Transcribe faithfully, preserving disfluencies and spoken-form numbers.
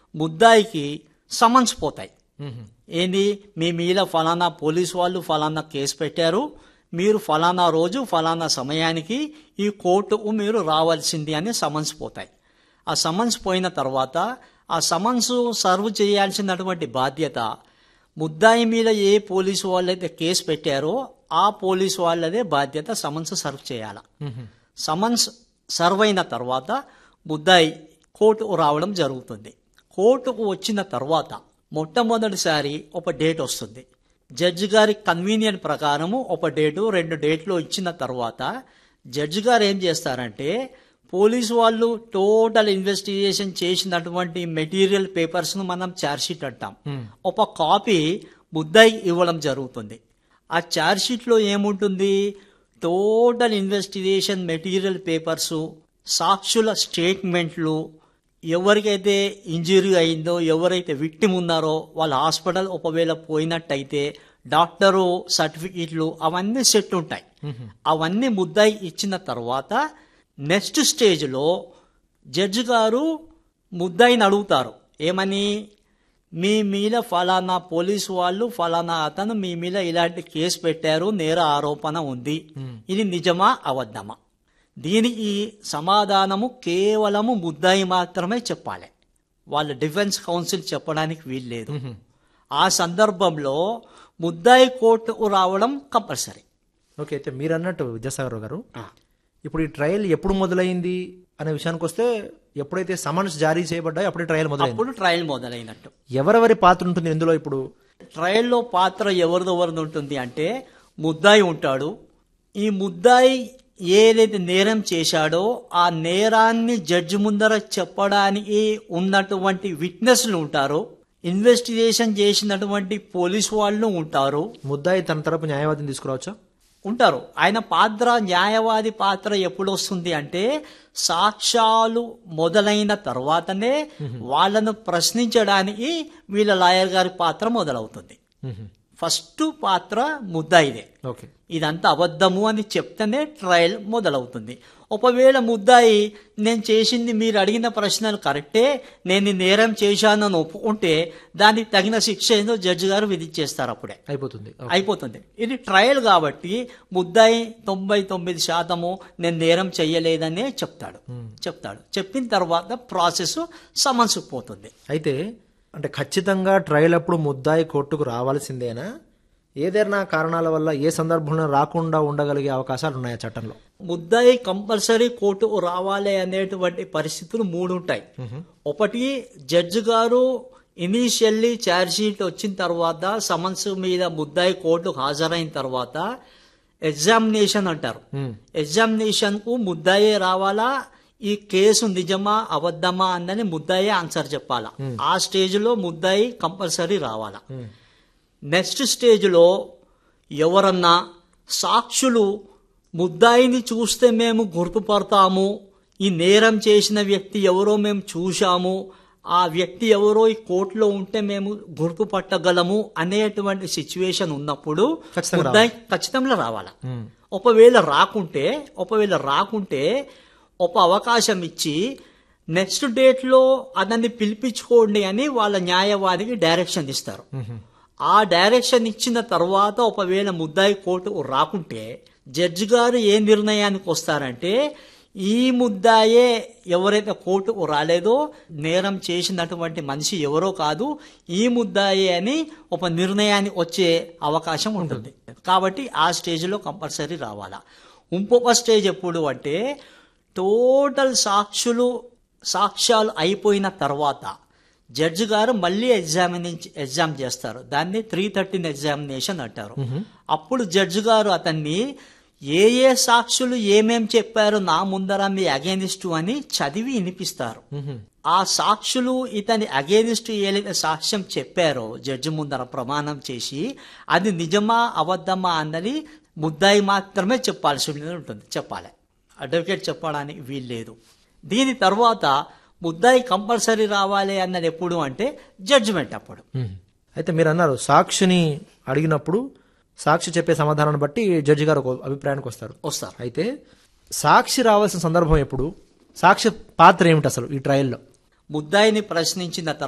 ముద్దాయికి summons పోతాయి. ఏంది, మీ మీద ఫలానా పోలీసు వాళ్ళు ఫలానా కేసు పెట్టారు, మీరు ఫలానా రోజు ఫలానా సమయానికి ఈ కోర్టుకు మీరు రావాల్సింది అని సమన్స్ పోతాయి. ఆ సమన్స్ పోయిన తర్వాత ఆ సమన్స్ సర్వ్ చేయాల్సినటువంటి బాధ్యత ముద్దాయి మీద ఏ పోలీసు వాళ్ళైతే కేసు పెట్టారో ఆ పోలీసు వాళ్ళదే బాధ్యత సమన్స్ సర్వ్ చేయాల. సమన్స్ సర్వ్ అయిన తర్వాత ముద్దాయి కోర్టుకు రావడం జరుగుతుంది. కోర్టుకు వచ్చిన తర్వాత మొట్టమొదటిసారి ఒక డేట్ వస్తుంది. జడ్జి గారి కన్వీనియంట్ ప్రకారము ఒక డేటు రెండు డేట్లు ఇచ్చిన తర్వాత జడ్జి గారు ఏం చేస్తారంటే పోలీసు వాళ్ళు టోటల్ ఇన్వెస్టిగేషన్ చేసినటువంటి మెటీరియల్ పేపర్స్ ను మనం ఛార్జ్షీట్ అంటాం. ఒక కాపీ ముద్దాయి ఇవ్వడం జరుగుతుంది. ఆ ఛార్జ్షీట్ లో ఏముంటుంది, టోటల్ ఇన్వెస్టిగేషన్ మెటీరియల్ పేపర్స్, సాక్షుల స్టేట్మెంట్లు, ఎవరికైతే ఇంజరీ అయిందో ఎవరైతే విక్టిమ్ ఉన్నారో వాళ్ళ హాస్పిటల్ ఒకవేళ పోయినట్టయితే డాక్టరు సర్టిఫికెట్లు అవన్నీ సెట్ ఉంటాయి. అవన్నీ ముద్దాయి ఇచ్చిన తర్వాత నెక్స్ట్ స్టేజ్లో జడ్జి గారు ముద్దాయిని అడుగుతారు, ఏమని, మీ మీద ఫలానా పోలీసు వాళ్ళు ఫలానా అతను మీ మీద ఇలాంటి కేసు పెట్టారు, నేర ఆరోపణ ఉంది, ఇది నిజమా అబద్ధమా? దీనికి సమాధానము కేవలము ముద్దాయి మాత్రమే చెప్పాలి. వాళ్ళ డిఫెన్స్ కౌన్సిల్ చెప్పడానికి వీల్లేదు. ఆ సందర్భంలో ముద్దాయి కోర్టుకు రావడం కంపల్సరీ. ఓకే, అయితే మీరు అన్నట్టు విద్యాసాగర్ గారు, ఇప్పుడు ఈ ట్రయల్ ఎప్పుడు మొదలైంది అనే విషయానికి వస్తే ఎప్పుడైతే సమన్స్ జారీ చేయబడ్డాయో అప్పుడే ట్రయల్ మొదలైంది. అప్పుడు ట్రయల్ మొదలైనట్టు. ఎవరెవరి పాత్ర ఉంటుంది ఇందులో? ఇప్పుడు ట్రయల్లో పాత్ర ఎవరిదెవరిది ఉంటుంది అంటే ముద్దాయి ఉంటాడు. ఈ ముద్దాయి ఏదైతే నేరం చేశాడో ఆ నేరాన్ని జడ్జి ముందర చెప్పడానికి ఉన్నటువంటి విట్నెస్లు ఉంటారు, ఇన్వెస్టిగేషన్ చేసినటువంటి పోలీసు వాళ్ళు ఉంటారు. ముద్దాయి తన తరపు న్యాయవాదిని తీసుకురావచ్చా? ఉంటారు. ఆయన పాత్ర, న్యాయవాది పాత్ర ఎప్పుడు వస్తుంది అంటే సాక్ష్యాలు మొదలైన తర్వాతనే వాళ్ళను ప్రశ్నించడానికి వీళ్ళ లాయర్ గారి పాత్ర మొదలవుతుంది. ఫస్ట్ పాత్ర ముద్దాయిదే. ఓకే, ఇదంతా అబద్ధము అని చెప్తేనే ట్రయల్ మొదలవుతుంది. ఒకవేళ ముద్దాయి నేను చేసింది మీరు అడిగిన ప్రశ్నలు కరెక్టే, నేను నేరం చేశానని ఒప్పుకుంటే దానికి తగిన శిక్ష ఏదో జడ్జి గారు విధించేస్తారు. అప్పుడే అయిపోతుంది అయిపోతుంది ఇది ట్రయల్ కాబట్టి ముద్దాయి తొంభై తొమ్మిది శాతము నేను నేరం చెయ్యలేదనే చెప్తాడు చెప్తాడు చెప్పిన తర్వాత ప్రాసెస్ సమన్స్ పోతుంది. అయితే అంటే ఖచ్చితంగా ట్రయల్ అప్పుడు ముద్దాయి కోర్టుకు రావాల్సిందేనా? ఏదైనా కారణాల వల్ల ఏ సందర్భంలో రాకుండా ఉండగలిగే అవకాశాలు ఉన్నాయా చట్టంలో? ముద్దాయి కంపల్సరీ కోర్టుకు రావాలి అనేటువంటి పరిస్థితులు మూడు ఉంటాయి. ఒకటి, జడ్జి గారు ఇనీషియల్లీ ఛార్జ్షీట్ వచ్చిన తర్వాత సమన్స్ మీద ముద్దాయి కోర్టుకు హాజరైన తర్వాత ఎగ్జామినేషన్ అంటారు. ఎగ్జామినేషన్ కు ముద్దాయి రావాలా, ఈ కేసు నిజమా అబద్ధమా అందని ముద్దాయి ఆన్సర్ చెప్పాలా. ఆ స్టేజ్ లో ముద్దాయి కంపల్సరీ రావాలా. నెక్స్ట్ స్టేజ్లో ఎవరన్నా సాక్షులు ముద్దాయిని చూస్తే మేము గుర్తుపడతాము, ఈ నేరం చేసిన వ్యక్తి ఎవరో మేము చూశాము, ఆ వ్యక్తి ఎవరో ఈ కోర్టులో ఉంటే మేము గుర్తుపట్టగలము అనేటువంటి సిచ్యువేషన్ ఉన్నప్పుడు ముద్దాయి ఖచ్చితంగా రావాలా. ఒకవేళ రాకుంటే ఒకవేళ రాకుంటే ఒక అవకాశం ఇచ్చి నెక్స్ట్ డేట్ లో అతన్ని పిలిపించుకోండి అని వాళ్ళ న్యాయవాదికి డైరెక్షన్ ఇస్తారు. ఆ డైరెక్షన్ ఇచ్చిన తర్వాత ఒకవేళ ముద్దాయి కోర్టుకు రాకుంటే జడ్జి గారు ఏ నిర్ణయానికి వస్తారంటే ఈ ముద్దాయే ఎవరైతే కోర్టుకు రాలేదో నేరం చేసినటువంటి మనిషి ఎవరో కాదు, ఈ ముద్దాయే అని ఒక నిర్ణయానికి వచ్చే అవకాశం ఉంటుంది. కాబట్టి ఆ స్టేజ్లో కంపల్సరీ రావాలా. ఇంకొక స్టేజ్ ఎప్పుడు అంటే టోటల్ సాక్షులు సాక్ష్యాలు అయిపోయిన తర్వాత జడ్జి గారు మళ్ళీ ఎగ్జామినేషన్ ఎగ్జామ్ చేస్తారు. దాన్ని త్రీ థర్టీన్ ఎగ్జామినేషన్ అంటారు. అప్పుడు జడ్జి గారు అతన్ని ఏ ఏ సాక్షులు ఏమేం చెప్పారు నా ముందర మీ అగేనిస్ట్ అని చదివి వినిపిస్తారు. ఆ సాక్షులు ఇతని అగేనిస్ట్ ఏదైతే సాక్ష్యం చెప్పారో జడ్జి ముందర ప్రమాణం చేసి అది నిజమా అబద్ధమా అన్నది ముద్దాయి మాత్రమే చెప్పాల్సి ఉంటుంది చెప్పాలి. అడ్వకేట్ చెప్పడానికి వీల్లేదు. దీని తర్వాత ముద్దాయి కంపల్సరీ రావాలి అన్నది ఎప్పుడు అంటే జడ్జిమెంట్ అప్పుడు. అయితే మీరు అన్నారు సాక్షిని అడిగినప్పుడు సాక్షి చెప్పే సమాధానాన్ని బట్టి జడ్జి గారు ఒక అభిప్రాయానికి వస్తారు వస్తారు అయితే సాక్షి రావాల్సిన సందర్భం ఎప్పుడు? సాక్షి పాత్ర ఏమిటి అసలు ఈ ట్రయల్లో? ముద్దాయిని ప్రశ్నించిన